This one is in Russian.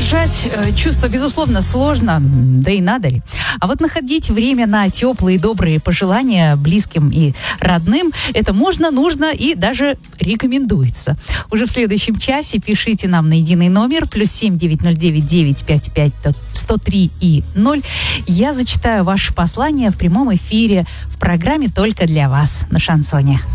Удержать чувство, безусловно, сложно, да и надо ли. А вот находить время на теплые, добрые пожелания близким и родным, это можно, нужно и даже рекомендуется. Уже в следующем часе пишите нам на единый номер +7 909 955 103 и 0. Я зачитаю ваше послание в прямом эфире в программе «Только для вас» на Шансоне.